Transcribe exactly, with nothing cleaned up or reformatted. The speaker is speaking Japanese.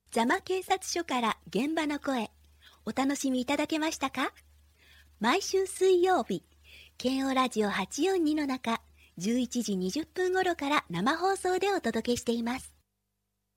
座間警察署から現場の声、お楽しみいただけましたか？毎週水曜日、ケーオーラジオはちよんにの中、じゅういちじにじゅっぷん頃から生放送でお届けしています。